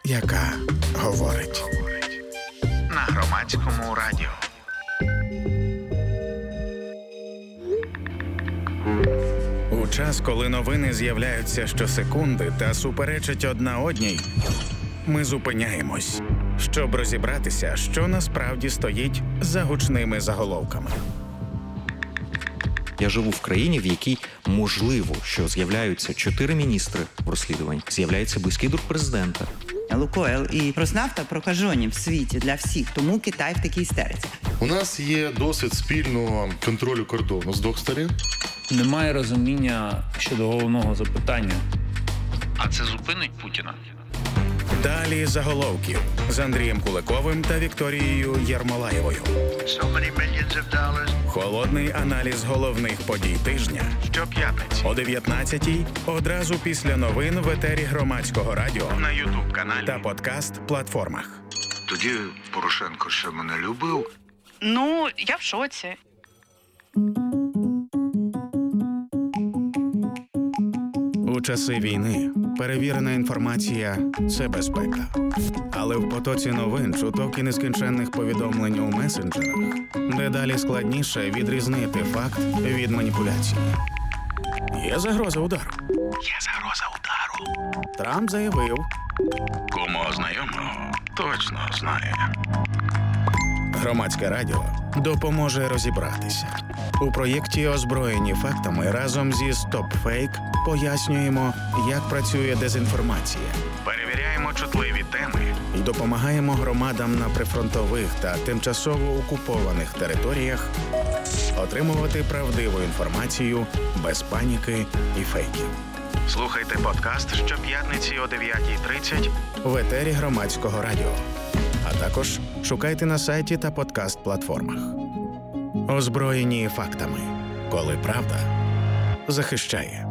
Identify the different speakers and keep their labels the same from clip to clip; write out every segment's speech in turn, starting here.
Speaker 1: яка говорить.
Speaker 2: На Громадському радіо.
Speaker 1: У час, коли новини з'являються щосекунди та суперечать одна одній, ми зупиняємось, щоб розібратися, що насправді стоїть за гучними заголовками.
Speaker 3: Я живу в країні, в якій можливо, що з'являються 4 міністри в розслідуванні, з'являється близький друг президента.
Speaker 4: Лукойл і Роснафта прокажені в світі для всіх, тому Китай в такій істериці.
Speaker 5: У нас є досвід спільного контролю кордону з двох сторін.
Speaker 6: Немає розуміння щодо головного запитання.
Speaker 2: А це зупинить Путіна?
Speaker 1: Далі заголовків з Андрієм Куликовим та Вікторією Єрмолаєвою. Холодний аналіз головних подій тижня.
Speaker 2: Щоп'ятниці
Speaker 1: О 19-й, одразу після новин в етері Громадського радіо
Speaker 2: на YouTube-каналі
Speaker 1: та подкаст-платформах.
Speaker 2: Тоді Порошенко ще мене любив.
Speaker 7: Ну, я в шоці.
Speaker 1: У часи війни перевірена інформація – це безпека. Але в потоці новин, чуток і нескінченних повідомлень у месенджерах дедалі складніше відрізнити факт від маніпуляції. Є загроза удару. Трамп заявив.
Speaker 2: Кому знайомого точно знає.
Speaker 1: Громадське радіо допоможе розібратися. У проєкті «Озброєні фактами» разом зі «Стоп-фейк» пояснюємо, як працює дезінформація.
Speaker 2: Перевіряємо чутливі теми
Speaker 1: І допомагаємо громадам на прифронтових та тимчасово окупованих територіях отримувати правдиву інформацію без паніки і фейків.
Speaker 2: Слухайте подкаст щоп'ятниці о 9:30
Speaker 1: В етері Громадського радіо. А також шукайте на сайті та подкаст-платформах. Озброєні фактами. Коли правда захищає.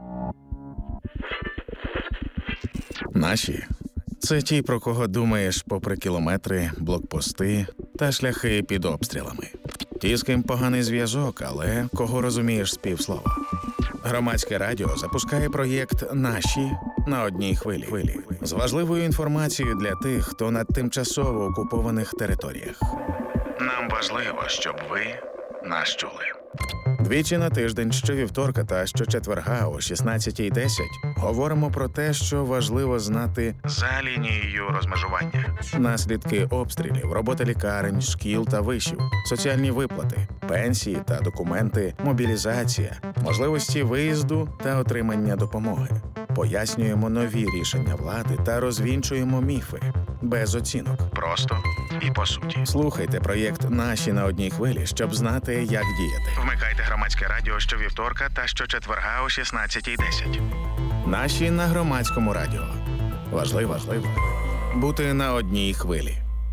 Speaker 1: Наші – це ті, про кого думаєш попри кілометри, блокпости та шляхи під обстрілами. Ті, з ким поганий зв'язок, але кого розумієш з півслова. Громадське радіо запускає проєкт «Наші» на одній хвилі. З важливою інформацією для тих, хто на тимчасово окупованих територіях.
Speaker 2: Нам важливо, щоб ви нас чули.
Speaker 1: Двічі на тиждень, щовівторка та щочетверга о 16:10 говоримо про те, що важливо знати
Speaker 2: За лінією розмежування.
Speaker 1: наслідки обстрілів, робота лікарень, шкіл та вишів, соціальні виплати, пенсії та документи, мобілізація, можливості виїзду та отримання допомоги. Пояснюємо нові рішення влади та розвінчуємо міфи без оцінок.
Speaker 2: Просто і по суті.
Speaker 1: Слухайте проєкт «Наші» на одній хвилі, щоб знати, як діяти.
Speaker 2: Вмикайте Громадське радіо щовівторка та щочетверга о 16:10.
Speaker 1: «Наші» на Громадському радіо. Важливо бути на одній хвилі.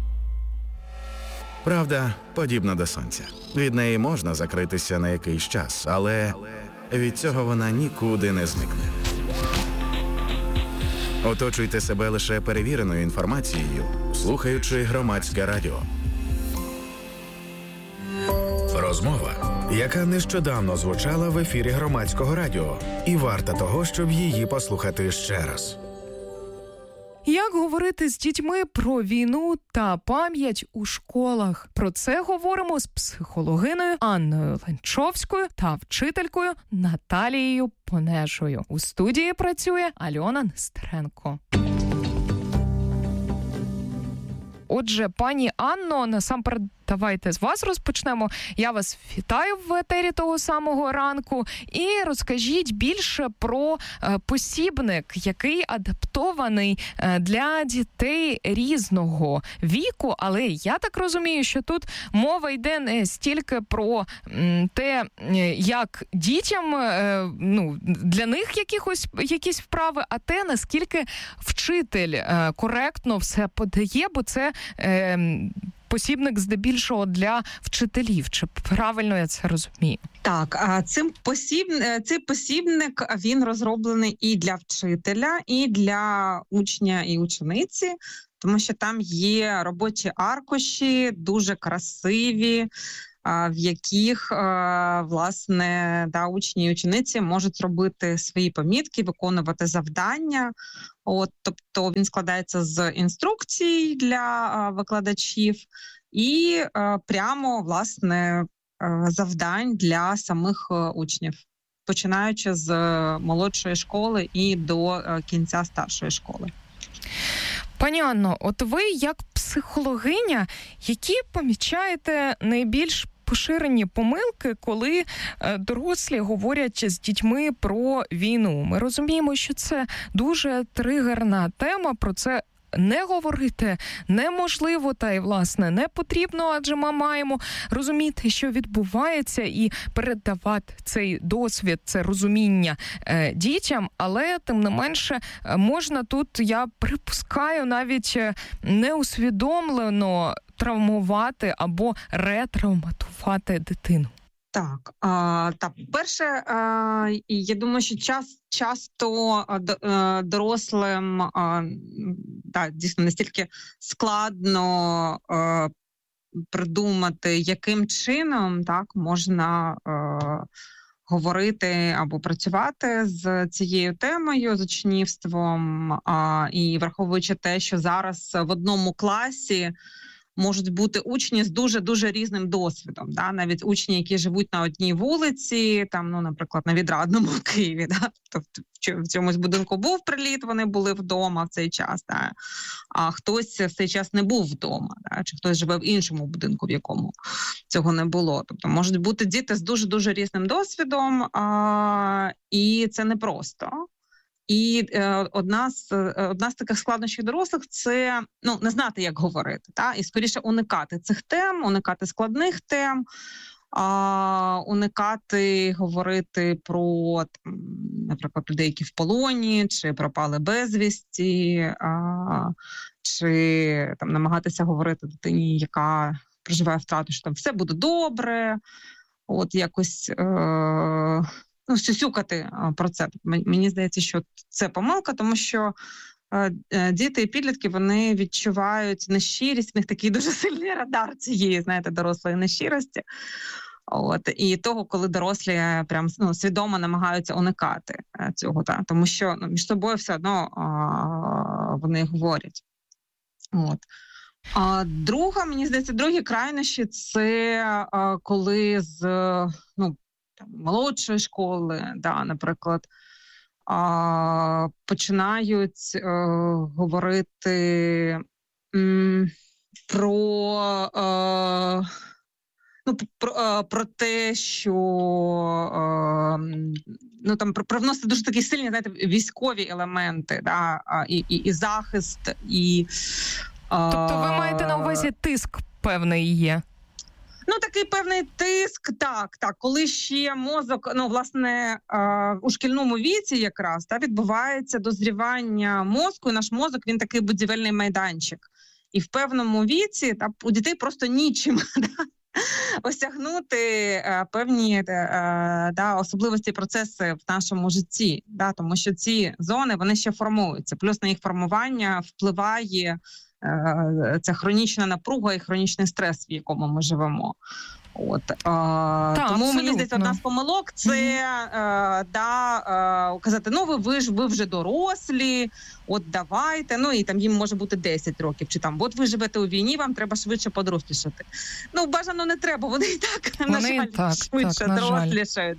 Speaker 1: Правда подібна до сонця. Від неї можна закритися на якийсь час, але від цього вона нікуди не зникне. Оточуйте себе лише перевіреною інформацією, слухаючи Громадське радіо. Розмова, яка нещодавно звучала в ефірі Громадського радіо, і варта того, щоб її послухати ще раз.
Speaker 8: Як говорити з дітьми про війну та пам'ять у школах? Про це говоримо з психологиною Анною Ленчовською та вчителькою Наталією Понешою. У студії працює Альона Нестеренко. Отже, пані Анно, насамперед, давайте з вас розпочнемо. Я вас вітаю в етері того самого ранку. І розкажіть більше про посібник, який адаптований для дітей різного віку. Але я так розумію, що тут мова йде не стільки про те, як дітям, для них якісь вправи, а те, наскільки вчитель коректно все подає, бо це посібник здебільшого для вчителів. Чи правильно я це розумію?
Speaker 9: Так, цей посібник, він розроблений і для вчителя, і для учня і учениці, тому що там є робочі аркуші, дуже красиві, в яких, власне, учні і учениці можуть робити свої помітки, виконувати завдання. Тобто він складається з інструкцій для викладачів і прямо, власне, завдань для самих учнів, починаючи з молодшої школи і до кінця старшої школи.
Speaker 8: Пані Анно, от ви як психологиня, які помічаєте найбільш поширені помилки, коли дорослі говорять з дітьми про війну? Ми розуміємо, що це дуже тригерна тема, про це не говорити неможливо, та й, власне, не потрібно, адже ми маємо розуміти, що відбувається, і передавати цей досвід, це розуміння дітям, але, тим не менше, можна тут, я припускаю, навіть неусвідомлено травмувати або ретравматувати дитину.
Speaker 9: Так, перше, я думаю, що часто дорослим дійсно настільки складно придумати, яким чином можна говорити або працювати з цією темою, з учнівством, і враховуючи те, що зараз в одному класі можуть бути учні з дуже-дуже різним досвідом. Навіть учні, які живуть на одній вулиці, наприклад, на Відрадному в Києві. Тобто в цьомусь будинку був приліт, вони були вдома в цей час, а хтось в цей час не був вдома, чи хтось живе в іншому будинку, в якому цього не було. Тобто можуть бути діти з дуже-дуже різним досвідом, і це непросто. І одна з таких складнощів дорослих – це не знати, як говорити, і скоріше уникати цих тем, уникати складних тем, уникати говорити про, наприклад, людей, які в полоні, чи пропали безвісті, чи намагатися говорити дитині, яка проживає втрату, що все буде добре, якось сюсюкати про це. Мені здається, що це помилка, тому що діти і підлітки, вони відчувають нещирість, в них такий дуже сильний радар цієї, дорослої нещирості. І того, коли дорослі прям свідомо намагаються уникати цього, тому що між собою все одно вони говорять. Друга, мені здається, другі крайнощі – це коли з молодшої школи, наприклад, починають говорити про те, що привносити дуже такі сильні, військові елементи, і захист, і...
Speaker 8: Тобто ви маєте на увазі тиск певний є?
Speaker 9: Такий певний тиск, так. Коли ще мозок, власне, у шкільному віці якраз відбувається дозрівання мозку, і наш мозок, він такий будівельний майданчик. І в певному віці у дітей просто нічим осягнути певні особливості, процеси в нашому житті, тому що ці зони, вони ще формуються. Плюс на їх формування впливає ця хронічна напруга і хронічний стрес, в якому ми живемо. Тому, мені здається, одна з помилок – це казати, ви вже дорослі, давайте, і там їм може бути 10 років, чи ви живете у війні, вам треба швидше подорослішати. Бажано не треба, вони і так, на жаль, швидше дорослішають,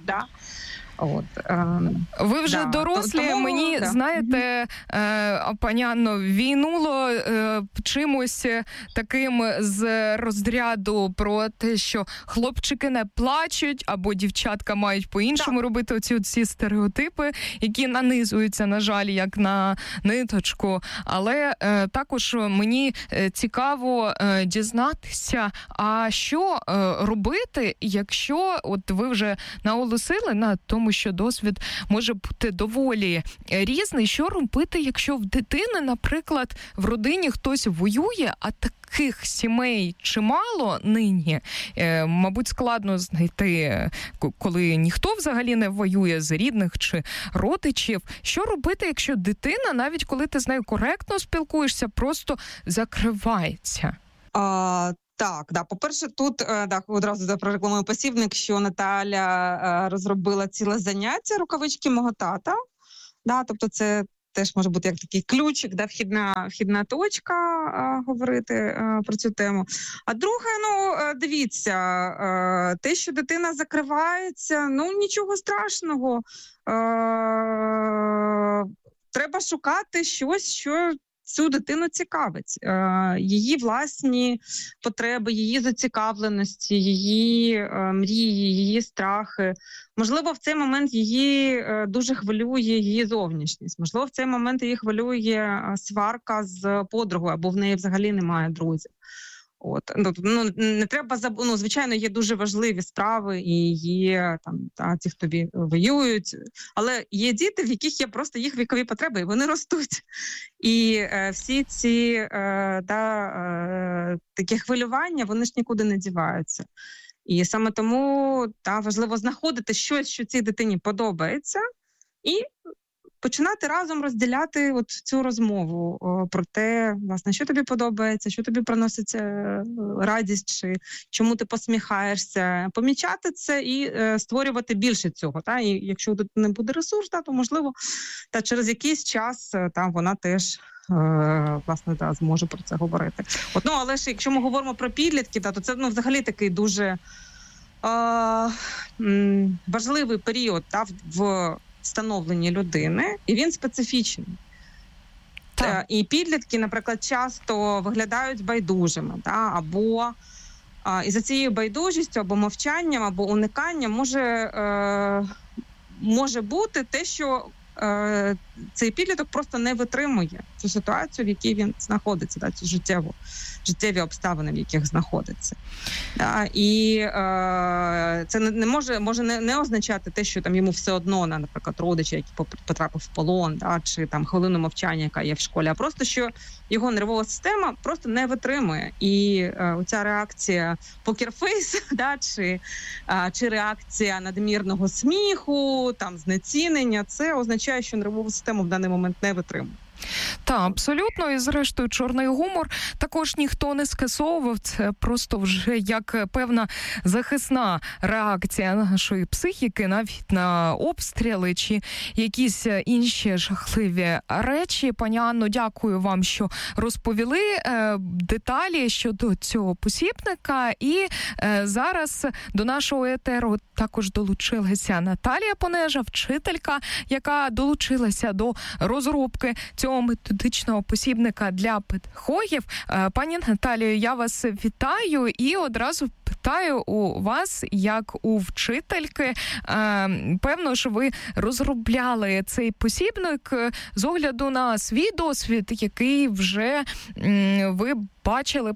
Speaker 8: Ви вже дорослі, мені, знаєте, пані Анно, війнуло чимось таким з розряду про те, що хлопчики не плачуть, або дівчатка мають по-іншому робити оці стереотипи, які нанизуються, на жаль, як на ниточку. Але також мені цікаво дізнатися, а що робити, якщо ви вже наголосили на тому, що досвід може бути доволі різний. Що робити, якщо в дитини, наприклад, в родині хтось воює, а таких сімей чимало нині? Мабуть, складно знайти, коли ніхто взагалі не воює з рідних чи родичів. Що робити, якщо дитина, навіть коли ти з нею коректно спілкуєшся, просто закривається?
Speaker 9: Так, да. По-перше, тут одразу прорекламую посібник, що Наталя розробила ціле заняття «Рукавички мого тата». Да, тобто це теж може бути як такий ключик, да, вхідна точка говорити про цю тему. А друге, дивіться, те, що дитина закривається, нічого страшного. Треба шукати щось, що цю дитину цікавить. Її власні потреби, її зацікавленості, її мрії, її страхи. Можливо, в цей момент її дуже хвилює її зовнішність. Можливо, в цей момент її хвилює сварка з подругою, або в неї взагалі немає друзів. Не треба звичайно, є дуже важливі справи, і є ті, хто воюють, але є діти, в яких є просто їх вікові потреби, і вони ростуть. І всі ці такі хвилювання, вони ж нікуди не діваються. І саме тому важливо знаходити щось, що цій дитині подобається, і починати разом розділяти цю розмову про те, власне, що тобі подобається, що тобі приносить радість, чи чому ти посміхаєшся. Помічати це і створювати більше цього. І якщо не буде ресурс, то, можливо, через якийсь час вона теж власне, зможе про це говорити. Але ж якщо ми говоримо про підлітків, то це взагалі такий дуже важливий період в становленні людини, і він специфічний. І підлітки, наприклад, часто виглядають байдужими, або із-за цією байдужістю, або мовчанням, або униканням може бути те, що цей підліток просто не витримує цю ситуацію, в якій він знаходиться, цю життєві обставини, в яких знаходиться. І це не може не означати те, що йому все одно, наприклад, родичі, який потрапив в полон, чи хвилину мовчання, яка є в школі, а просто, що його нервова система просто не витримує. І оця реакція покерфейс, чи реакція надмірного сміху, знецінення, це означає, що нервова система в даний момент не витримує.
Speaker 8: Так, абсолютно. І зрештою, чорний гумор також ніхто не скасовував. Це просто вже як певна захисна реакція нашої психіки навіть на обстріли чи якісь інші жахливі речі. Пані Анно, дякую вам, що розповіли деталі щодо цього посібника. І зараз до нашого етеру також долучилася Наталія Понежа, вчителька, яка долучилася до розробки цього методичного посібника для педагогів. Пані Наталію, я вас вітаю і одразу питаю у вас, як у вчительки. Певно, що ви розробляли цей посібник з огляду на свій досвід, який вже ви бачили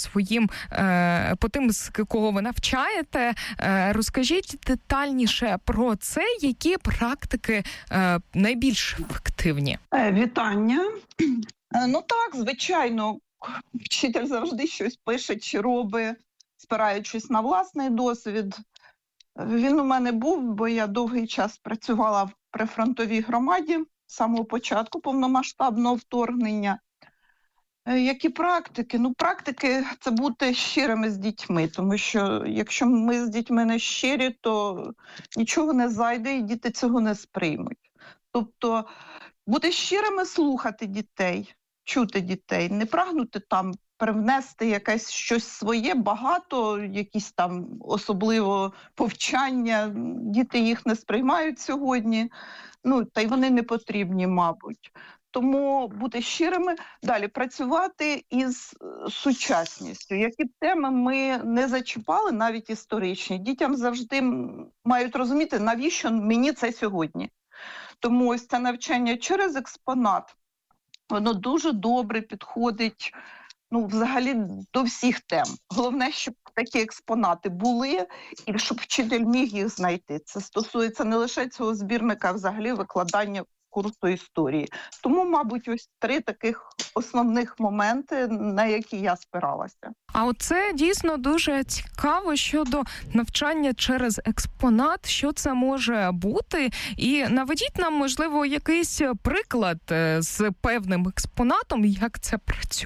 Speaker 8: по тим, з кого ви навчаєте. Розкажіть детальніше про це, які практики найбільш ефективні.
Speaker 10: Вітання. Так, звичайно, вчитель завжди щось пише чи робить, спираючись на власний досвід. Він у мене був, бо я довгий час працювала в прифронтовій громаді з самого початку повномасштабного вторгнення. Які практики? Практики – це бути щирими з дітьми, тому що якщо ми з дітьми не щирі, то нічого не зайде і діти цього не сприймуть. Тобто бути щирими, слухати дітей, чути дітей, не прагнути привнести якесь щось своє, багато, якісь особливо повчання, діти їх не сприймають сьогодні, та й вони не потрібні, мабуть. Тому бути щирими, далі працювати із сучасністю. Які б теми ми не зачіпали, навіть історичні, дітям завжди мають розуміти, навіщо мені це сьогодні. Тому ось це навчання через експонат, воно дуже добре підходить взагалі до всіх тем. Головне, щоб такі експонати були і щоб вчитель міг їх знайти. Це стосується не лише цього збірника, а взагалі викладання курсу історії. Тому, мабуть, ось 3 таких основних моменти, на які я спиралася.
Speaker 8: А оце дійсно дуже цікаво щодо навчання через експонат. Що це може бути? І наведіть нам, можливо, якийсь приклад з певним експонатом, як це працює.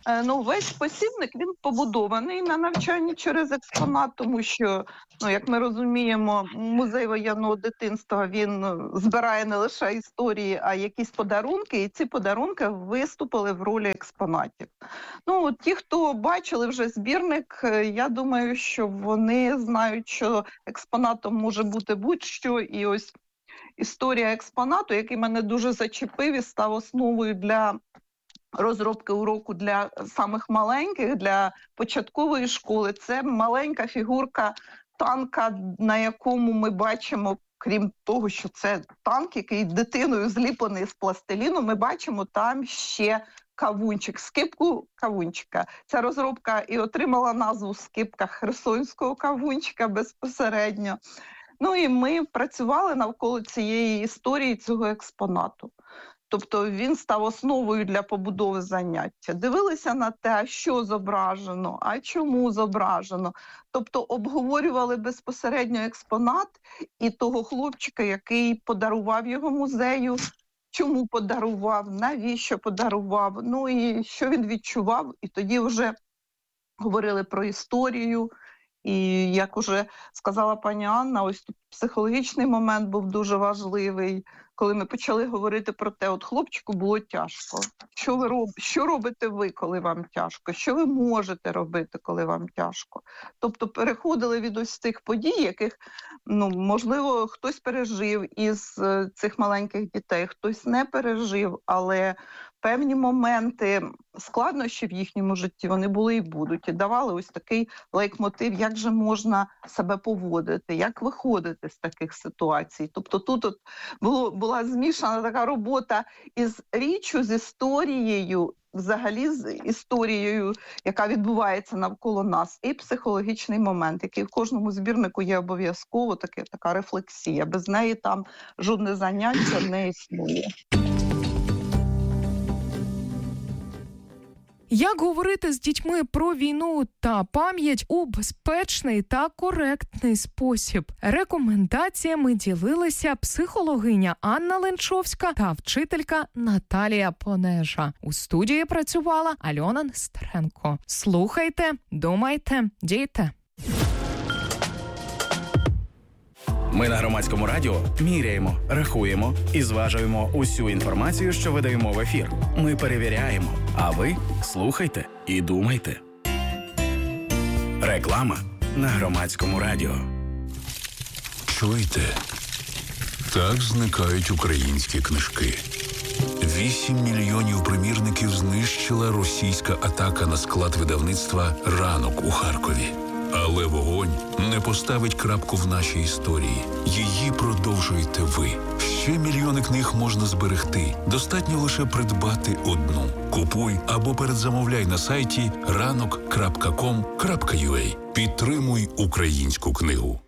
Speaker 10: Весь посібник, він побудований на навчанні через експонат, тому що, як ми розуміємо, музей воєнного дитинства, він збирає не лише історії, а якісь подарунки, і ці подарунки виступили в ролі експонатів. Ті, хто бачили вже збірник, я думаю, що вони знають, що експонатом може бути будь-що, і ось історія експонату, який мене дуже зачепив і став основою для розробки уроку для самих маленьких, для початкової школи. Це маленька фігурка танка, на якому ми бачимо, крім того, що це танк, який дитиною зліплений з пластиліну, ми бачимо там ще кавунчик, скипку кавунчика. Ця розробка і отримала назву скипка херсонського кавунчика безпосередньо. І ми працювали навколо цієї історії, цього експонату. Тобто він став основою для побудови заняття. Дивилися на те, що зображено, а чому зображено. Тобто обговорювали безпосередньо експонат і того хлопчика, який подарував його музею, чому подарував, навіщо подарував, і що він відчував. І тоді вже говорили про історію. І, як уже сказала пані Анна, ось тут психологічний момент був дуже важливий, коли ми почали говорити про те, от хлопчику було тяжко. Що робите ви, коли вам тяжко? Що ви можете робити, коли вам тяжко? Тобто переходили від ось цих подій, яких, можливо, хтось пережив із цих маленьких дітей, хтось не пережив, але певні моменти складнощів в їхньому житті, вони були і будуть. І давали ось такий лейтмотив, як же можна себе поводити, як виходити з таких ситуацій. Тобто тут була змішана така робота із річчю, з історією, взагалі з історією, яка відбувається навколо нас, і психологічний момент, який в кожному збірнику є обов'язково, така рефлексія. Без неї там жодне заняття не існує.
Speaker 8: Як говорити з дітьми про війну та пам'ять у безпечний та коректний спосіб? Рекомендаціями ділилися психологиня Анна Ленчовська та вчителька Наталія Понежа. У студії працювала Альона Нестеренко. Слухайте, думайте, дійте.
Speaker 1: Ми на Громадському радіо міряємо, рахуємо і зважуємо усю інформацію, що видаємо в ефір. Ми перевіряємо, а ви слухайте і думайте. Реклама на Громадському радіо.
Speaker 11: Чуєте? Так зникають українські книжки. 8 мільйонів примірників знищила російська атака на склад видавництва «Ранок» у Харкові. Але вогонь не поставить крапку в нашій історії. Її продовжуєте ви. Ще мільйони книг можна зберегти. Достатньо лише придбати одну. Купуй або передзамовляй на сайті ranok.com.ua. Підтримуй українську книгу.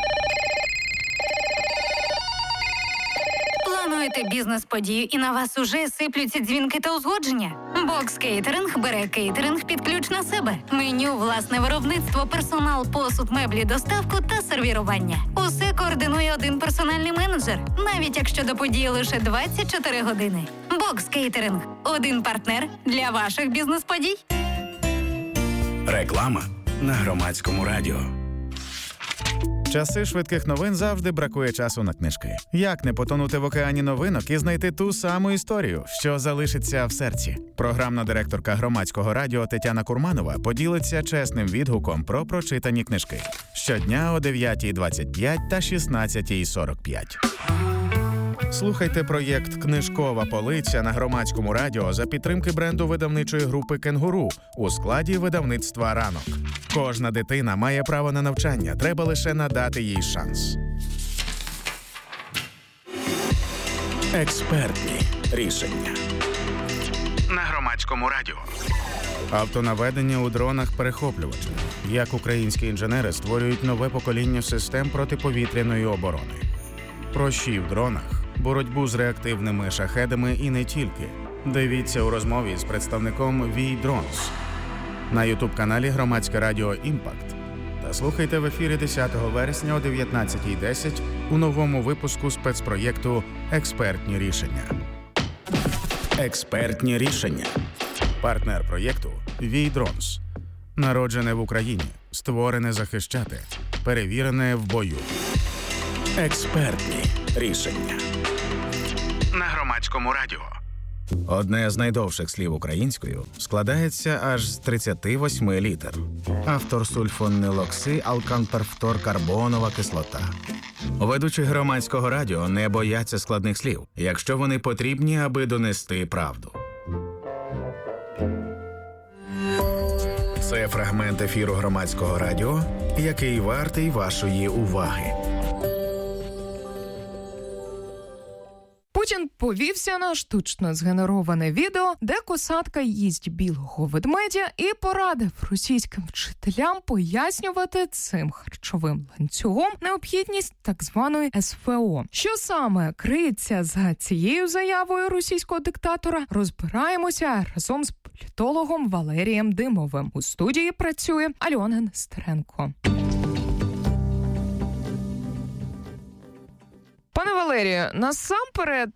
Speaker 12: Плануєте бізнес-подію і на вас уже сиплються дзвінки та узгодження? Бокс Кейтеринг бере кейтеринг під ключ на себе. Меню, власне виробництво, персонал, посуд, меблі, доставку та сервірування. Усе координує один персональний менеджер, навіть якщо до події лише 24 години. Бокс Кейтеринг – один партнер для ваших бізнес-подій.
Speaker 1: Реклама на Громадському радіо. Часи швидких новин завжди бракує часу на книжки. Як не потонути в океані новинок і знайти ту саму історію, що залишиться в серці? Програмна директорка Громадського радіо Тетяна Курманова поділиться чесним відгуком про прочитані книжки. Щодня о 9:25 та 16:45. Слухайте проєкт «Книжкова полиця» на Громадському радіо за підтримки бренду видавничої групи «Кенгуру» у складі видавництва «Ранок». Кожна дитина має право на навчання, треба лише надати їй шанс. Експертні рішення.
Speaker 2: На Громадському радіо.
Speaker 1: Автонаведення у дронах-перехоплювачах. Як українські інженери створюють нове покоління систем протиповітряної оборони. Про щі в дронах, боротьбу з реактивними шахедами і не тільки. Дивіться у розмові з представником V-Drones на YouTube-каналі Громадське радіо «Імпакт». Та слухайте в ефірі 10 вересня о 19:10 у новому випуску спецпроєкту «Експертні рішення». Експертні рішення. Партнер проєкту «Війдронс». Народжене в Україні, створене захищати, перевірене в бою. Експертні рішення.
Speaker 2: На Громадському радіо.
Speaker 1: Одне з найдовших слів українською складається аж з 38 літер. Автор сульфонилокси алканперфторкарбонова кислота. Ведучі Громадського радіо не бояться складних слів, якщо вони потрібні, аби донести правду. Це фрагмент ефіру Громадського радіо, який вартий вашої уваги.
Speaker 8: Путін повівся на штучно згенероване відео, де косатка їсть білого ведмедя і порадив російським вчителям пояснювати цим харчовим ланцюгом необхідність так званої СВО. Що саме криється за цією заявою російського диктатора, розбираємося разом з політологом Валерієм Димовим. У студії працює Альона Нестеренко. Пане Валерію, насамперед,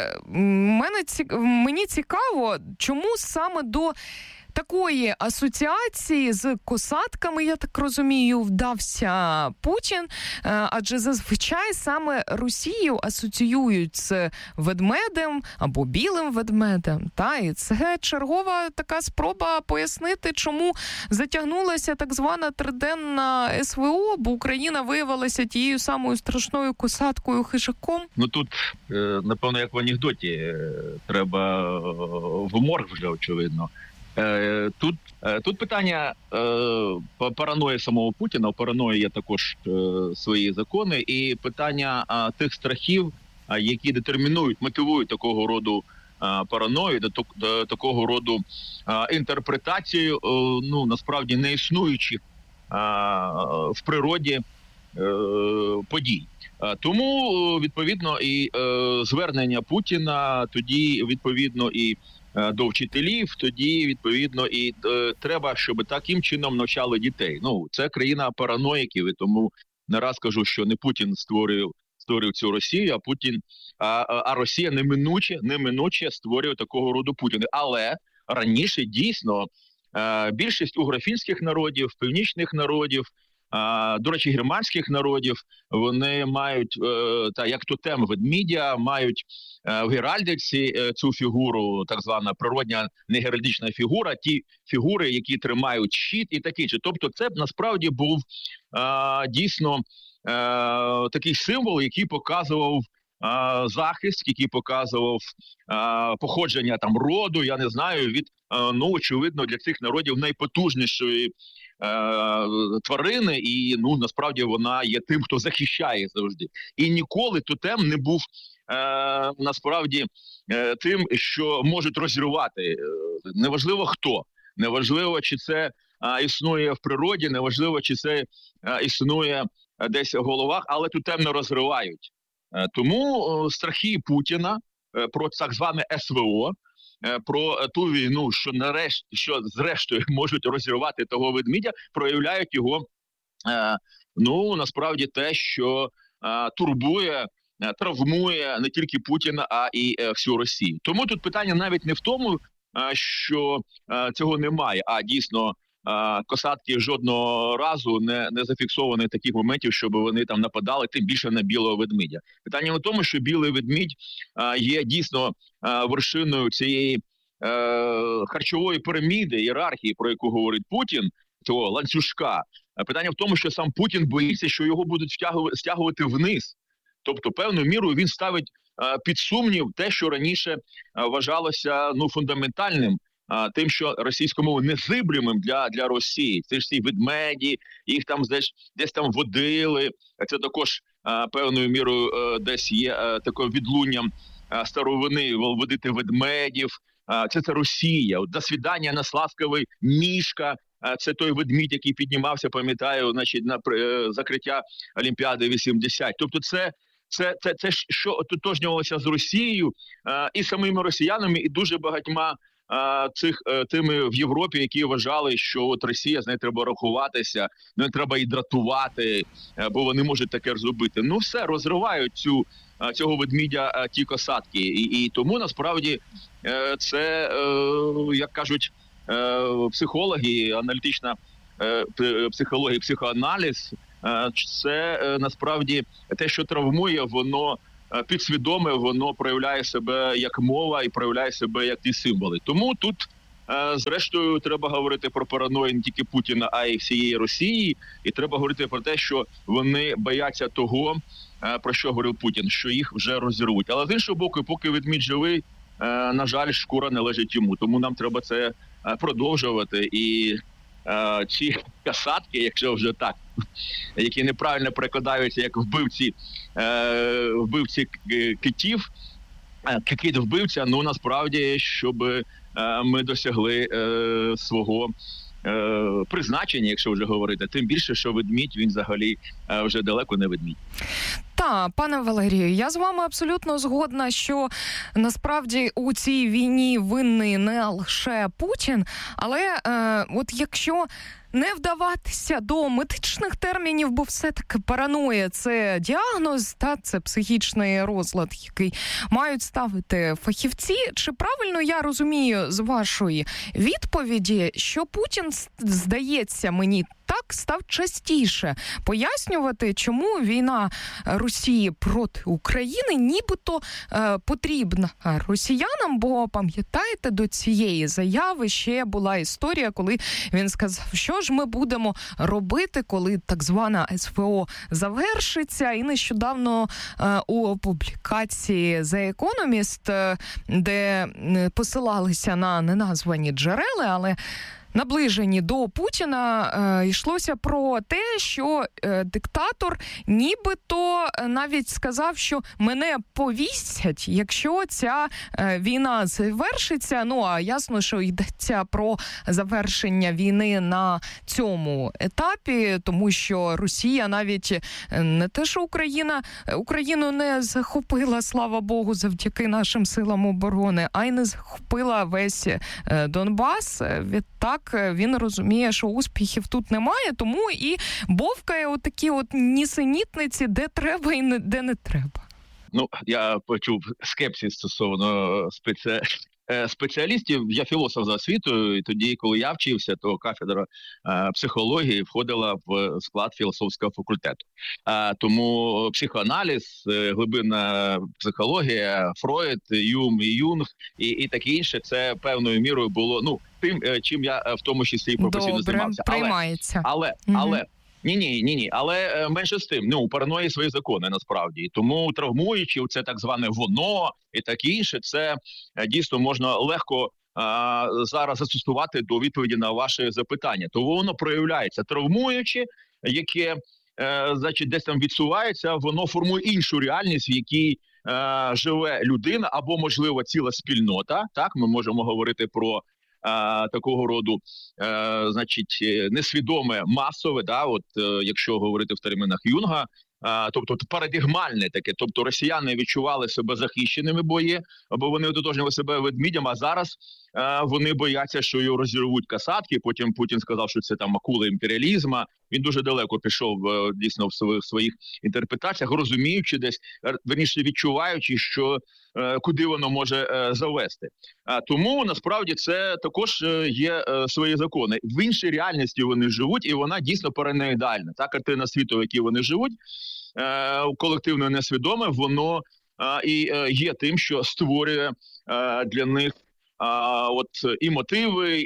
Speaker 8: мені цікаво, чому саме до такої асоціації з косатками, я так розумію, вдався Путін, адже зазвичай саме Росію асоціюють з ведмедем або білим ведмедем. І це чергова така спроба пояснити, чому затягнулася так звана триденна СВО, бо Україна виявилася тією самою страшною косаткою-хижаком.
Speaker 13: Тут, напевно, як в анекдоті, треба в морг вже, очевидно. Тут питання параної самого Путіна. У параної є також свої закони, і питання тих страхів, які детермінують, мотивують такого роду параною, до такого роду інтерпретацію, насправді не існуючих в природі подій. Тому, відповідно, і звернення Путіна, тоді, відповідно, і до вчителів, тоді, відповідно, і треба, щоб таким чином навчали дітей. Це країна параноїків, і тому не раз кажу, що не Путін створив цю Росію, а Росія неминуче створює такого роду Путіна. Але раніше, дійсно, більшість угрофінських народів, північних народів, до речі, германських народів, вони мають, як тотем ведмідя, мають в геральдиці цю фігуру, так звана природня негеральдична фігура, ті фігури, які тримають щит і таке інше. Тобто це насправді був дійсно такий символ, який показував захист, який показував походження роду, я не знаю, від, очевидно, для цих народів найпотужнішої тварини, і насправді вона є тим, хто захищає завжди. І ніколи тотем не був насправді тим, що можуть розірвати. Неважливо хто, неважливо, чи це існує в природі, неважливо, чи це існує десь в головах, але тотем не розривають. Тому страхи Путіна про так зване СВО, про ту війну, що зрештою можуть розірвати того ведмідя, проявляють його, насправді те, що турбує, травмує не тільки Путіна, а і всю Росію. Тому тут питання навіть не в тому, що цього немає, а дійсно косатки жодного разу не зафіксовані таких моментів, щоб вони там нападали, тим більше на білого ведмедя. Питання в тому, що білий ведмідь є дійсно вершиною цієї харчової піраміди, ієрархії, про яку говорить Путін, цього ланцюжка. Питання в тому, що сам Путін боїться, що його будуть стягувати вниз. Тобто, певною мірою він ставить під сумнів те, що раніше вважалося фундаментальним, тим, що російською мовою незиблемим для Росії. Це ж ці ведмеді, їх там десь там водили. Це також певною мірою десь є таким відлунням старовини водити ведмедів. Це Росія. До свідання на Славковий Мішка. Це той ведмідь, який піднімався, пам'ятаю, на закриття Олімпіади 80. Тобто це що ототожнювалося з Росією і самими росіянами, і дуже багатьма тими в Європі, які вважали, що от Росія, з нею треба рахуватися, не треба її дратувати, бо вони можуть таке зробити. Все, розривають цю цього ведмідя ті касатки. І тому насправді це, як кажуть психологи, аналітична психологія, психоаналіз, це насправді те, що травмує, воно підсвідоме, воно проявляє себе як мова і проявляє себе як ті символи. Тому тут, зрештою, треба говорити про параною не тільки Путіна, а й всієї Росії. І треба говорити про те, що вони бояться того, про що говорив Путін, що їх вже розірвуть. Але з іншого боку, поки ведмідь живий, на жаль, шкура належить йому. Тому нам треба це продовжувати. І ці касатки, якщо вже так, які неправильно перекладаються як вбивці китів, кит-вбивця, ну насправді, щоб ми досягли свого призначення, якщо вже говорити, тим більше, що ведмідь, він взагалі вже далеко не ведмідь.
Speaker 8: Так, пане Валерію, я з вами абсолютно згодна, що насправді у цій війні винний не лише Путін, але от якщо не вдаватися до медичних термінів, бо все-таки параноя – це діагноз, та це психічний розлад, який мають ставити фахівці. Чи правильно я розумію з вашої відповіді, що Путін, здається мені, так став частіше пояснювати, чому війна Росії проти України нібито потрібна росіянам, бо, пам'ятаєте, до цієї заяви ще була історія, коли він сказав, що ж ми будемо робити, коли так звана СВО завершиться. І нещодавно у публікації The Economist, де посилалися на неназвані джерела, але наближені до Путіна, йшлося про те, що диктатор нібито навіть сказав, що мене повісять, якщо ця війна завершиться. Ну, а ясно, що йдеться про завершення війни на цьому етапі, тому що Росія навіть не те, що Україну не захопила, слава Богу, завдяки нашим силам оборони, а й не захопила весь Донбас. Відтак він розуміє, що успіхів тут немає, тому і бовкає отакі от нісенітниці, де треба і де не треба.
Speaker 13: Ну, я почув скепсис стосовно спеціалістів. Я філософ за освітою, і тоді, коли я вчився, то кафедра психології входила в склад філософського факультету. Тому психоаналіз, глибинна психологія, Фройд, Юм і Юнг і таке інше, це певною мірою було, ну, тим, чим я в тому числі професійно займався.
Speaker 8: Приймається.
Speaker 13: Але Ні. Але менше з тим, у параної свої закони насправді. Тому травмуючи це так зване воно і таке інше, це дійсно можна легко зараз застосувати до відповіді на ваше запитання. То воно проявляється травмуючи, яке значить десь там відсувається, воно формує іншу реальність, в якій живе людина або, можливо, ціла спільнота. Так, ми можемо говорити про такого роду, значить, несвідоме, масове, да, от якщо говорити в термінах Юнга, тобто парадигмальне таке, тобто росіяни відчували себе захищеними, бо вони ототожнювали себе ведмідям, а зараз вони бояться, що його розірвуть касатки. Потім Путін сказав, що це там акула імперіалізму. Він дуже далеко пішов дійсно в своїх інтерпретаціях, розуміючи десь, верніше відчуваючи, що куди воно може завести. Тому насправді це також є свої закони. В іншій реальності вони живуть, і вона дійсно параноїдальна. Та картина світу, в якій вони живуть, колективно несвідоме, воно і є тим, що створює для них от і мотиви,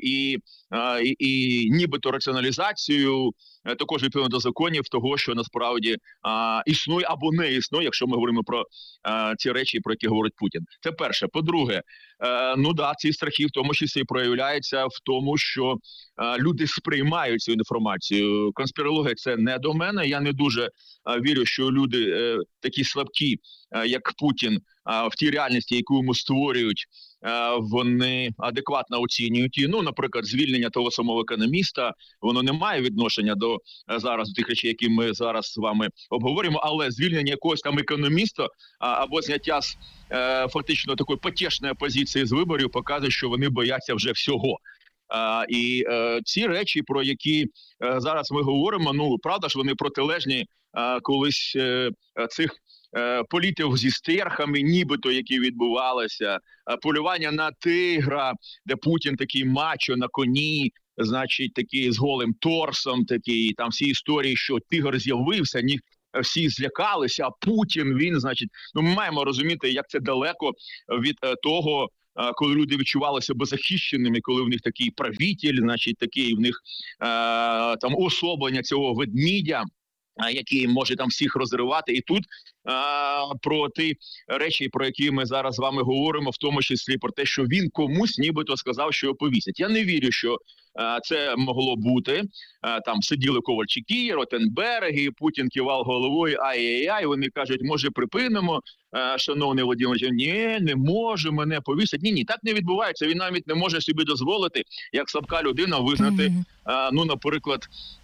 Speaker 13: і нібито раціоналізацію, також відповідно до законів того, що насправді існує або не існує, якщо ми говоримо про ці речі, про які говорить Путін. Це перше. По-друге, ці страхи в тому числі проявляються в тому, що люди сприймають цю інформацію. Конспірологія – це не до мене. Я не дуже вірю, що люди такі слабкі, як Путін, в тій реальності, яку йому створюють, вони адекватно оцінюють її. Ну, наприклад, звільнення того самого економіста, воно не має відношення до зараз тих речей, які ми зараз з вами обговорюємо, але звільнення якогось там економіста або зняття з фактично такої потішної позиції з виборів показує, що вони бояться вже всього. І ці речі, про які зараз ми говоримо, ну, правда ж, вони протилежні колись цих політів зі стерхами, нібито, які відбувалися, полювання на тигра, де Путін такий мачо на коні, значить, такий з голим торсом, такий, там всі історії, що тигр з'явився, всі злякалися, а Путін, він, значить, ми маємо розуміти, як це далеко від того, коли люди відчували себе захищеними, коли в них такий правитель, значить, такий в них там особлення цього ведмідя, який може там всіх розривати. І тут про ті речі, про які ми зараз з вами говоримо, в тому числі про те, що він комусь нібито сказав, що його повісять. Я не вірю, що це могло бути. Там сиділи Ковальчуки, Ротенберги, Путін кивав головою, ай-яй-яй, вони кажуть, може припинимо, шановний Володимир, ні, не може мене повісити. Ні, так не відбувається, він навіть не може собі дозволити, як слабка людина, визнати, ну, наприклад,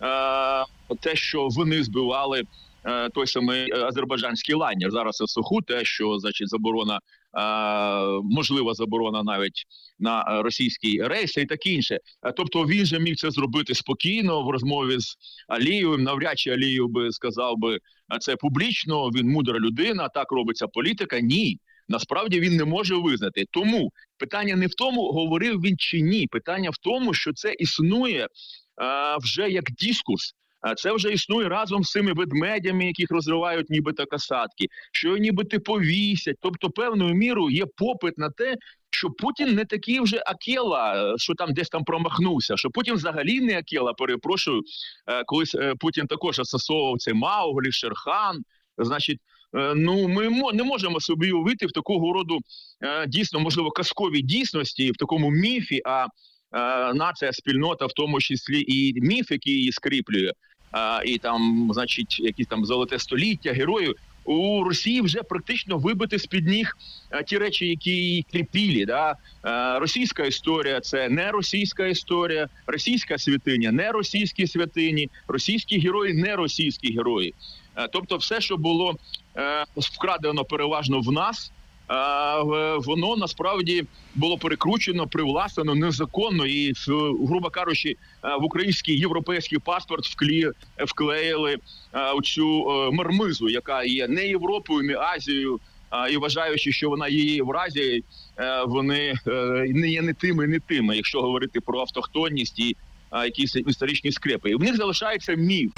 Speaker 13: те, що вони збивали той самий азербайджанський лайнер. Зараз в суху те, що, значить, заборона, можлива заборона навіть на російські рейси і таке інше. Тобто він же міг це зробити спокійно в розмові з Алієвим. Навряд чи Алієв би сказав би це публічно, він мудра людина, так робиться політика. Ні. Насправді він не може визнати. Тому питання не в тому, говорив він чи ні. Питання в тому, що це існує вже як дискурс. Це вже існує разом з цими ведмедями, яких розривають нібито касатки, що нібито повісять. Тобто певною мірою є попит на те, що Путін не такий вже Акела, що там десь там промахнувся, що Путін взагалі не Акела, перепрошую. Колись Путін також асоціював це Мауглі, Шерхан, значить, ну, ми не можемо собі уявити в такого роду дійсно, можливо, казковій дійсності, в такому міфі, а нація, спільнота, в тому числі і міф, який її скріплює, і там, значить, якісь там золоте століття, героїв, у Росії вже практично вибити з-під ніг ті речі, які її кріпілі. Да? Російська історія – це не російська історія, російська святиня – не російські святині, російські герої – не російські герої. Тобто все, що було вкрадено переважно в нас, воно насправді було перекручено, привласнено незаконно і, грубо кажучи, в український європейський паспорт вклеїли цю мармизу, яка є не Європою, не Азією, і вважаючи, що вона є Євразією, вони не є не тими, якщо говорити про автохтонність і якісь історичні скрепи. І в них залишається міф.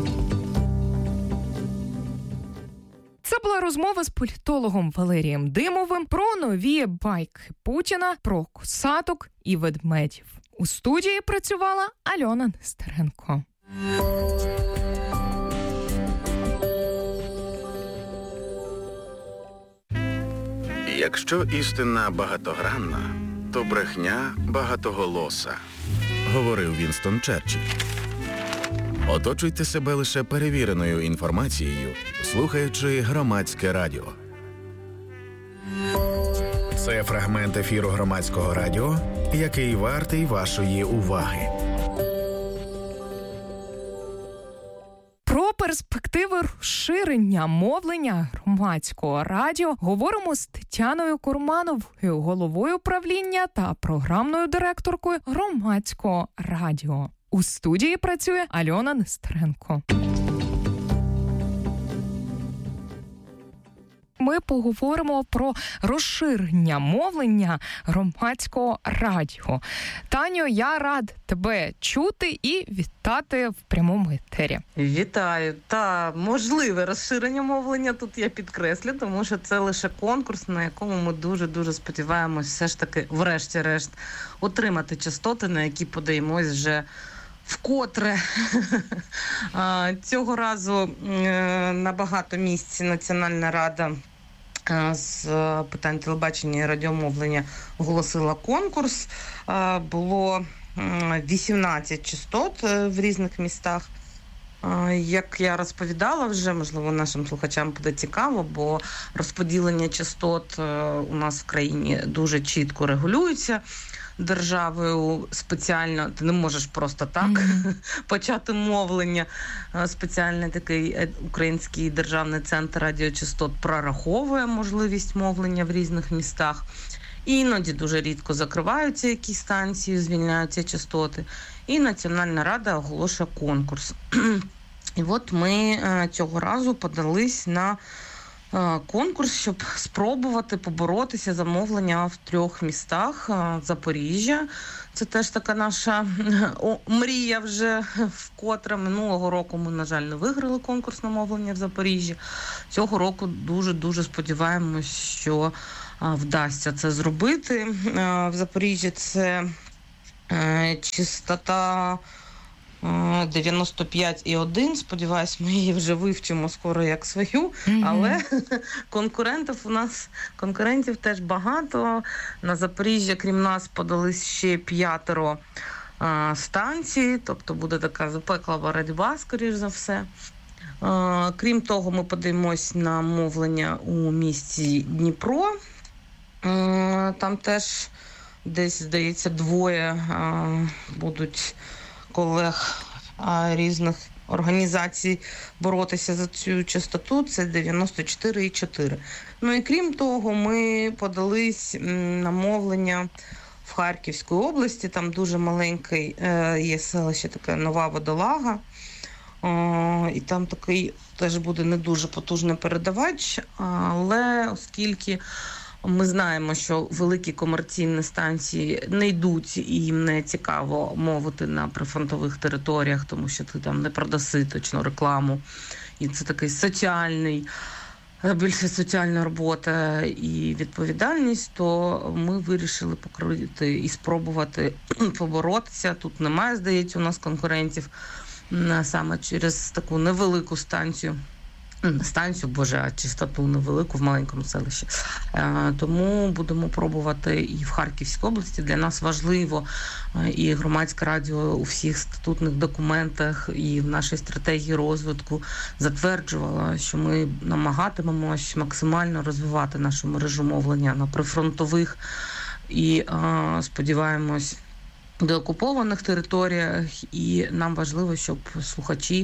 Speaker 8: Це була розмова з політологом Валерієм Димовим про нові байки Путіна, про косаток і ведмедів. У студії працювала Альона Нестеренко.
Speaker 1: Якщо істина багатогранна, то брехня багатоголоса, говорив Вінстон Черчилль. Оточуйте себе лише перевіреною інформацією, слухаючи Громадське радіо. Це фрагмент ефіру Громадського радіо, який вартий вашої уваги.
Speaker 8: Про перспективи розширення мовлення Громадського радіо говоримо з Тетяною Курмановою, головою управління та програмною директоркою Громадського радіо. У студії працює Альона Нестеренко. Ми поговоримо про розширення мовлення Громадського радіо. Таню, я рад тебе чути і вітати в прямому етері.
Speaker 14: Вітаю. Та можливе розширення мовлення тут я підкреслю, тому що це лише конкурс, на якому ми дуже-дуже сподіваємось все ж таки врешті-решт отримати частоти, на які подаємось вже вкотре. Цього разу на багато місць Національна рада з питань телебачення і радіомовлення оголосила конкурс. Було 18 частот в різних містах. Як я розповідала вже, можливо, нашим слухачам буде цікаво, бо розподілення частот у нас в країні дуже чітко регулюється державою спеціально. Ти не можеш просто так почати мовлення. Спеціальний такий Український державний центр радіочастот прораховує можливість мовлення в різних містах. Іноді дуже рідко закриваються якісь станції, звільняються частоти. І Національна рада оголошує конкурс. І от ми цього разу подались на конкурс, щоб спробувати поборотися за мовлення в 3 містах. Запоріжжя – це теж така наша мрія вже вкотре. Минулого року ми, на жаль, не виграли конкурс на мовлення в Запоріжжі. Цього року дуже-дуже сподіваємось, що вдасться це зробити. В Запоріжжі це частота 95,1. Сподіваюсь, ми її вже вивчимо скоро як свою, але конкурентів теж багато. На Запоріжжя, крім нас, подались ще 5 станцій, тобто буде така запекла боротьба, скоріш за все. Крім того, ми подаємось на мовлення у місті Дніпро. Там теж десь, здається, 2 будуть колег різних організацій боротися за цю частоту. Це 94,4. Ну і крім того, ми подались на мовлення в Харківській області. Там дуже маленький є селище, таке Нова Водолага. І там такий теж буде не дуже потужний передавач, але оскільки ми знаємо, що великі комерційні станції не йдуть і їм не цікаво мовити на прифронтових територіях, тому що ти там не продаси точно рекламу. І це такий більше соціальна робота і відповідальність, то ми вирішили покрити і спробувати поборотися. Тут немає, здається, у нас конкурентів саме через таку невелику частоту невелику в маленькому селищі. Тому будемо пробувати і в Харківській області. Для нас важливо, і громадське радіо у всіх статутних документах і в нашій стратегії розвитку затверджувало, що ми намагатимемось максимально розвивати нашу мережу мовлення на прифронтових і сподіваємось деокупованих територіях, і нам важливо, щоб слухачі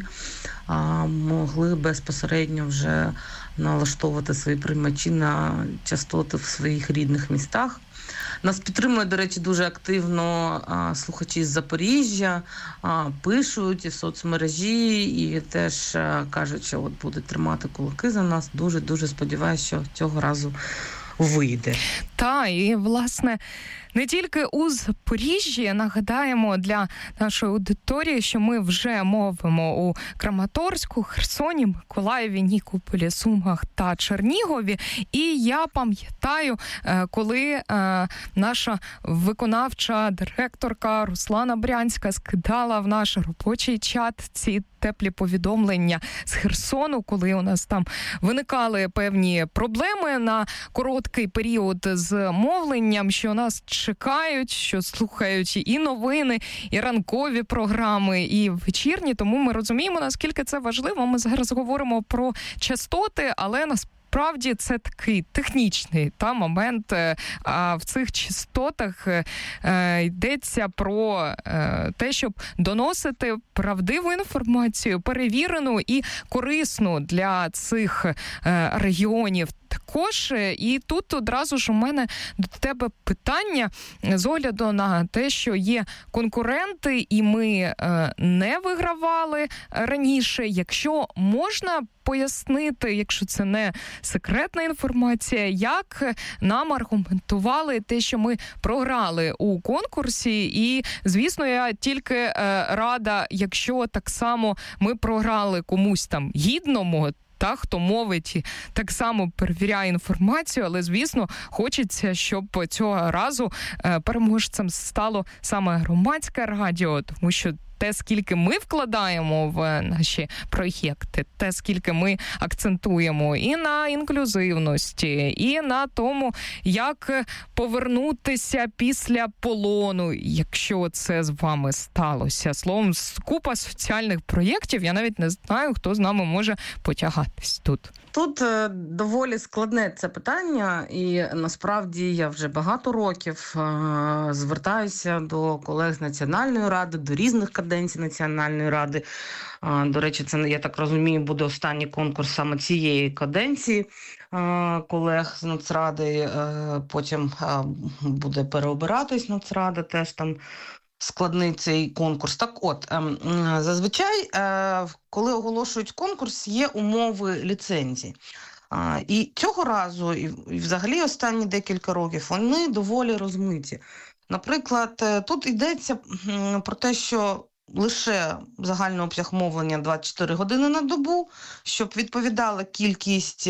Speaker 14: могли безпосередньо вже налаштовувати свої приймачі на частоти в своїх рідних містах. Нас підтримують, до речі, дуже активно слухачі з Запоріжжя, пишуть і в соцмережі, і теж кажуть, що от будуть тримати кулаки за нас. Дуже сподіваюся, що цього разу вийде.
Speaker 8: Та, і, власне, не тільки у Запоріжжі, нагадаємо для нашої аудиторії, що ми вже мовимо у Краматорську, Херсоні, Миколаєві, Нікополі, Сумах та Чернігові. І я пам'ятаю, коли наша виконавча директорка Руслана Брянська скидала в наш робочий чат ці теплі повідомлення з Херсону, коли у нас там виникали певні проблеми на короткий період з мовленням, що нас чекають, що слухають і новини, і ранкові програми, і вечірні. Тому ми розуміємо, наскільки це важливо. Ми зараз говоримо про частоти, але насправді це такий технічний момент. А в цих частотах йдеться про те, щоб доносити правдиву інформацію, перевірену і корисну для цих регіонів. Також, і тут одразу ж у мене до тебе питання з огляду на те, що є конкуренти, і ми не вигравали раніше. Якщо можна пояснити, якщо це не секретна інформація, як нам аргументували те, що ми програли у конкурсі, і, звісно, я тільки рада, якщо так само ми програли комусь там гідному, хто мовить і так само перевіряє інформацію, але, звісно, хочеться, щоб цього разу переможцем стало саме громадське радіо, тому що те, скільки ми вкладаємо в наші проєкти, те, скільки ми акцентуємо і на інклюзивності, і на тому, як повернутися після полону, якщо це з вами сталося. Словом, купа соціальних проєктів, я навіть не знаю, хто з нами може потягатись тут.
Speaker 14: Тут доволі складне це питання, і насправді я вже багато років звертаюся до колег з Національної ради, до різних каденцій Національної ради. До речі, це, я так розумію, буде останній конкурс саме цієї каденції колег з Нацради. Потім буде переобиратись Нацрада, теж там складний цей конкурс. Так от, зазвичай, коли оголошують конкурс, є умови ліцензії. І цього разу, і взагалі останні декілька років, вони доволі розмиті. Наприклад, тут йдеться про те, що лише загальний обсяг мовлення 24 години на добу, щоб відповідала кількість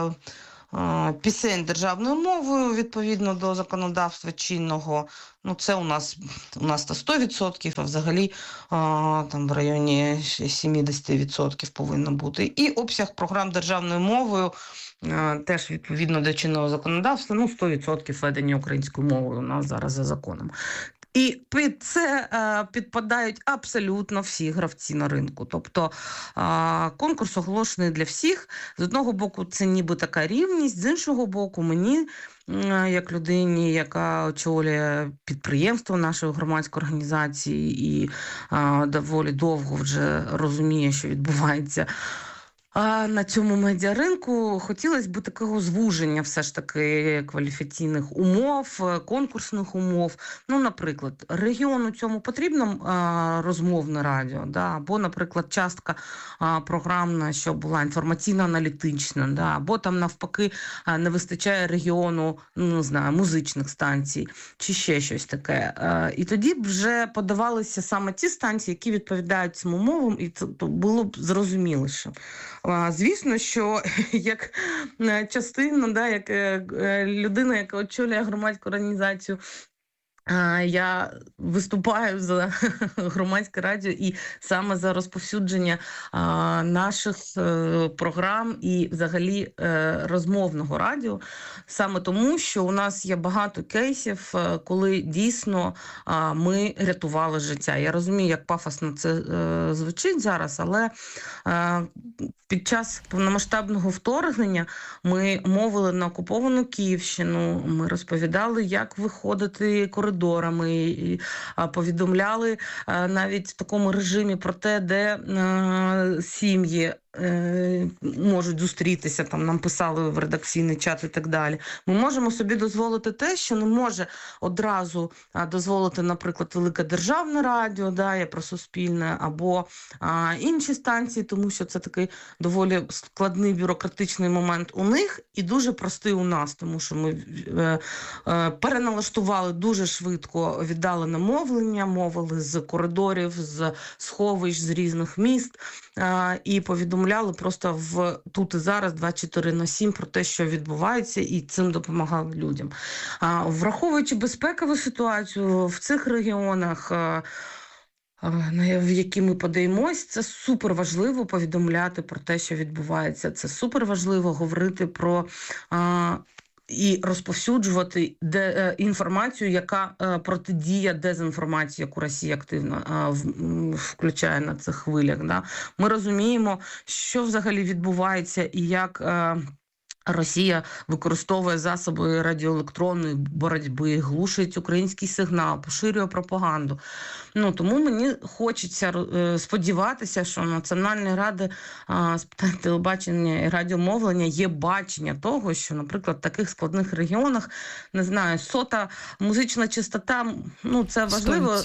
Speaker 14: пісень державною мовою відповідно до законодавства чинного. Ну, це у нас то 100%, а взагалі там в районі 70% повинно бути. І обсяг програм державною мовою теж відповідно до чинного законодавства, 100% ведення українською мовою у нас зараз за законом. І під це підпадають абсолютно всі гравці на ринку. Тобто конкурс оголошений для всіх. З одного боку, це ніби така рівність, з іншого боку, мені, як людині, яка очолює підприємство нашої громадської організації і доволі довго вже розуміє, що відбувається на цьому медіаринку, хотілося б такого звуження все ж таки кваліфікаційних умов, конкурсних умов. Наприклад, регіону цьому потрібно розмовне радіо, або, наприклад, частка програмна, що була інформаційно-аналітична, або там навпаки не вистачає регіону, музичних станцій, чи ще щось таке. І тоді б вже подавалися саме ті станції, які відповідають цим умовам, і це було б зрозуміліше. Звісно, що як частина, як людина, яка очолює громадську організацію, я виступаю за громадське радіо і саме за розповсюдження наших програм і взагалі розмовного радіо. Саме тому, що у нас є багато кейсів, коли дійсно ми рятували життя. Я розумію, як пафосно це звучить зараз, але під час повномасштабного вторгнення ми мовили на окуповану Київщину, ми розповідали, як виходити коридорами, і повідомляли навіть в такому режимі про те, де сім'ї можуть зустрітися, там нам писали в редакційний чат і так далі. Ми можемо собі дозволити те, що не може одразу дозволити, наприклад, Велике Державне радіо, я про Суспільне, або інші станції, тому що це такий доволі складний бюрократичний момент у них і дуже простий у нас, тому що ми переналаштували дуже швидко віддалене мовлення, мовили з коридорів, з сховищ, з різних міст і повідомляли просто тут і зараз 24/7 про те, що відбувається, і цим допомагали людям. Враховуючи безпекову ситуацію в цих регіонах, в які ми подаємось, це супер важливо повідомляти про те, що відбувається. Це супер важливо говорити про і розповсюджувати інформацію, яка протидіє дезінформації, яку Росія активно включає на цих хвилях. Ми розуміємо, що взагалі відбувається і як Росія використовує засоби радіоелектронної боротьби, глушить український сигнал, поширює пропаганду. Тому мені хочеться сподіватися, що Національної ради з питань телебачення і радіомовлення є бачення того, що, наприклад, в таких складних регіонах, не знаю, 100-та музична чистота, це важливо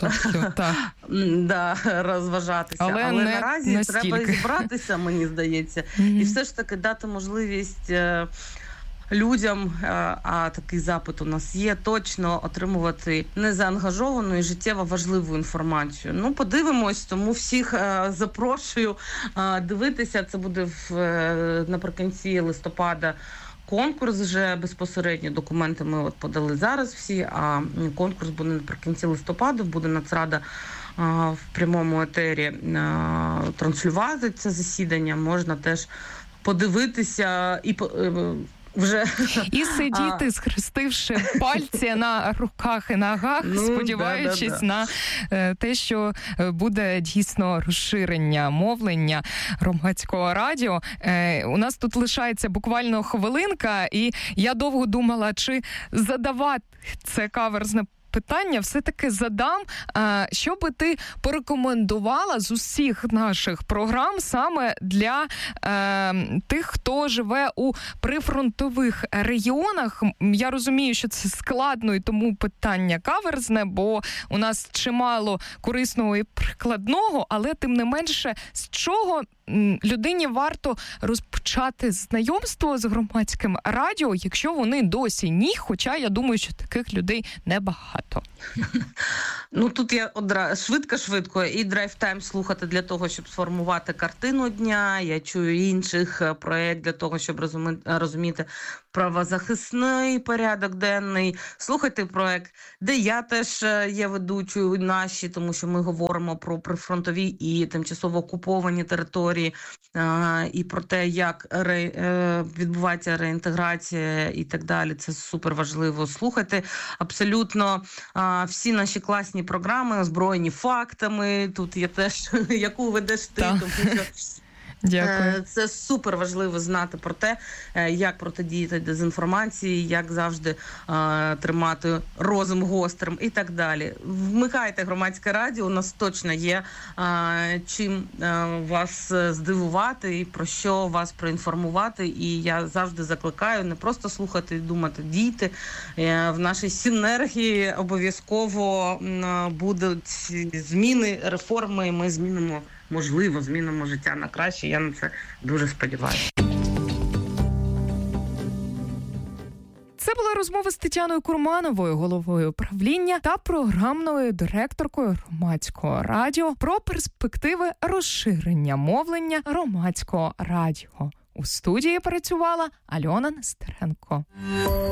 Speaker 14: розважатися. Але наразі
Speaker 8: настільки.
Speaker 14: Треба зібратися, мені здається, і все ж таки дати можливість людям, а такий запит у нас є, точно отримувати незаангажовану і життєво важливу інформацію. Подивимось, тому всіх запрошую дивитися. Це буде наприкінці листопада конкурс вже безпосередньо. Документи ми подали зараз всі, а конкурс буде наприкінці листопада, буде Нацрада в прямому етері транслювати це засідання. Можна теж подивитися і вже
Speaker 8: сидіти, схрестивши пальці на руках і ногах, сподіваючись на те, що буде дійсно розширення мовлення громадського радіо. У нас тут лишається буквально хвилинка, і я довго думала, чи задавати це каверзне питання все-таки задам. Що би ти порекомендувала з усіх наших програм саме для тих, хто живе у прифронтових регіонах? Я розумію, що це складно і тому питання каверзне, бо у нас чимало корисного і прикладного, але тим не менше, з чого людині варто розпочати знайомство з громадським радіо, якщо вони досі ні, хоча я думаю, що таких людей небагато.
Speaker 14: Ну, тут я швидко і драйв-тайм слухати для того, щоб сформувати картину дня. Я чую інших проєкт для того, щоб розуміти правозахисний порядок денний. Слухайте проєкт, де я теж є ведучою наші, тому що ми говоримо про прифронтові і тимчасово окуповані території, і про те, як відбувається реінтеграція і так далі. Це супер важливо. Слухайте абсолютно всі наші класні програми, озброєні фактами. Тут є теж, яку ведеш ти, тому що
Speaker 8: Дякую.
Speaker 14: Це супер важливо знати про те, як протидіяти дезінформації, як завжди тримати розум гострим і так далі. Вмикайте громадське радіо, у нас точно є чим вас здивувати і про що вас проінформувати. І я завжди закликаю не просто слухати і думати, дійте. В нашій синергії обов'язково будуть зміни, реформи, і ми змінимо життя на краще. Я на це дуже сподіваюся.
Speaker 8: Це була розмова з Тетяною Курмановою, головою управління та програмною директоркою громадського радіо про перспективи розширення мовлення громадського радіо. У студії працювала Альона Нестеренко.